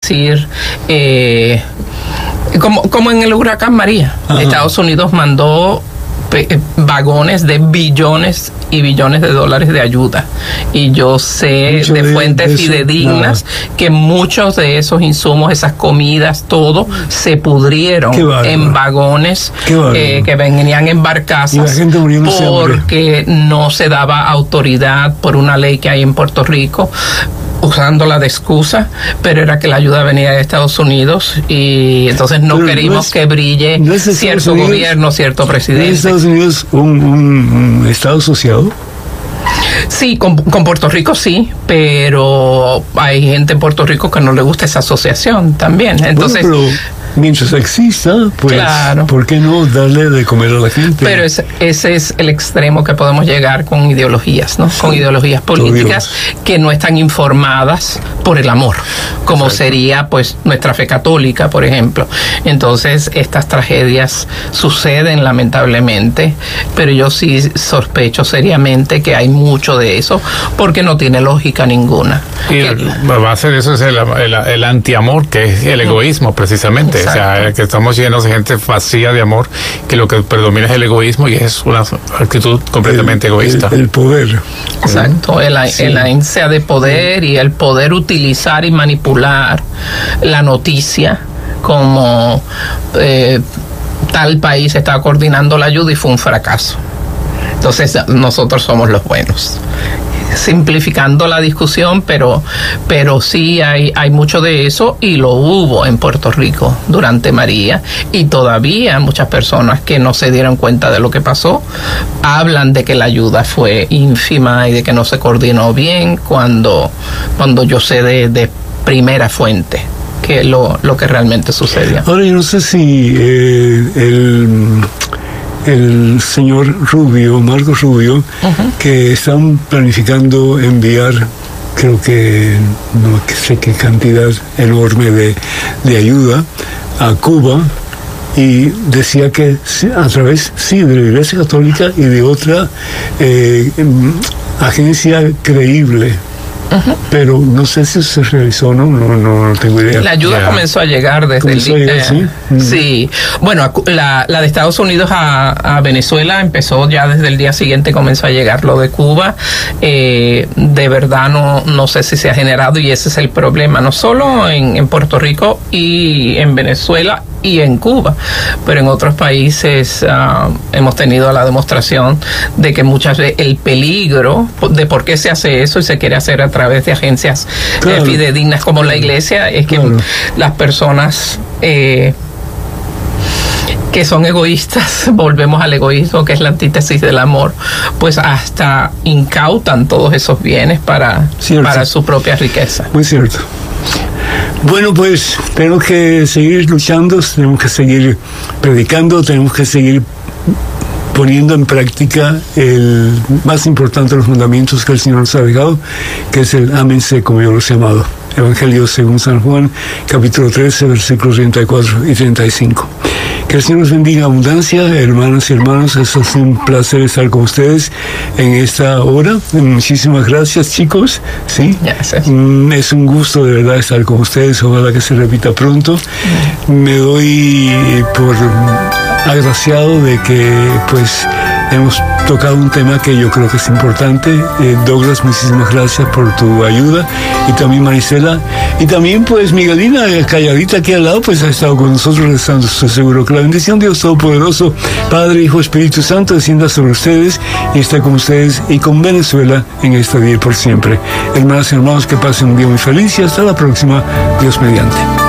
decir, como en el huracán María. Ajá. Estados Unidos mandó vagones de billones y billones de dólares de ayuda, y yo sé de fuentes fidedignas que muchos de esos insumos, esas comidas, todo se pudrieron en vagones que venían en barcazas, porque no se daba autoridad por una ley que hay en Puerto Rico, usándola de excusa, pero era que la ayuda venía de Estados Unidos, y entonces no queríamos que brille cierto gobierno, cierto presidente. ¿Es Estados Unidos un Estado asociado? Sí, con Puerto Rico sí, pero hay gente en Puerto Rico que no le gusta esa asociación también. Entonces, bueno, pero mientras exista, pues, claro, ¿por qué no darle de comer a la gente? Pero ese es el extremo que podemos llegar con ideologías, ¿no? Sí, con ideologías políticas que no están informadas por el amor, como exacto, sería, pues, nuestra fe católica, por ejemplo. Entonces, estas tragedias suceden lamentablemente, pero yo sí sospecho seriamente que hay mucho de eso, porque no tiene lógica ninguna. Y la base de eso es el antiamor, que es el egoísmo, precisamente. Exacto. O sea, que estamos llenos de gente vacía de amor, que lo que predomina es el egoísmo, y es una actitud completamente egoísta. El poder. Exacto, el ansia de poder y el poder utilizar y manipular la noticia como tal país estaba coordinando la ayuda y fue un fracaso. Entonces nosotros somos los buenos. Simplificando la discusión, pero sí hay mucho de eso, y lo hubo en Puerto Rico durante María, y todavía muchas personas que no se dieron cuenta de lo que pasó hablan de que la ayuda fue ínfima y de que no se coordinó bien, cuando yo sé de primera fuente que lo que realmente sucedió. Ahora, yo no sé si el señor Rubio, Marcos Rubio, uh-huh, que están planificando enviar, creo que no sé qué cantidad enorme de ayuda a Cuba, y decía que a través, sí, de la Iglesia Católica y de otra agencia creíble. Uh-huh. Pero no sé si se realizó o no tengo idea. La ayuda comenzó a llegar desde el día. ¿Sí? Sí. Bueno, la de Estados Unidos a Venezuela empezó ya desde el día siguiente, comenzó a llegar. Lo de Cuba, de verdad no sé si se ha generado, y ese es el problema, no solo en Puerto Rico y en Venezuela y en Cuba, pero en otros países hemos tenido la demostración de que muchas veces el peligro de por qué se hace eso y se quiere hacer a través de agencias fidedignas como la Iglesia es que las personas que son egoístas, volvemos al egoísmo, que es la antítesis del amor, pues hasta incautan todos esos bienes para su propia riqueza. Muy cierto. Bueno, pues tenemos que seguir luchando, tenemos que seguir predicando, tenemos que seguir poniendo en práctica el más importante de los mandamientos que el Señor nos ha dejado, que es el ámense, como yo los he llamado. Evangelio según San Juan, capítulo 13, versículos 34 y 35. Que el Señor nos bendiga en abundancia, hermanas y hermanos. Es un placer estar con ustedes en esta hora. Muchísimas gracias, chicos. Sí, gracias. Es un gusto de verdad estar con ustedes. Ojalá que se repita pronto. Me doy por agraciado de que pues hemos tocado un tema que yo creo que es importante. Douglas, muchísimas gracias por tu ayuda, y también Marisela, y también pues Miguelina, calladita aquí al lado, pues ha estado con nosotros. Estoy seguro que la bendición de Dios Todopoderoso, Padre, Hijo, Espíritu Santo, descienda sobre ustedes y está con ustedes y con Venezuela en este día y por siempre. Hermanas y hermanos, que pasen un día muy feliz, y hasta la próxima, Dios mediante.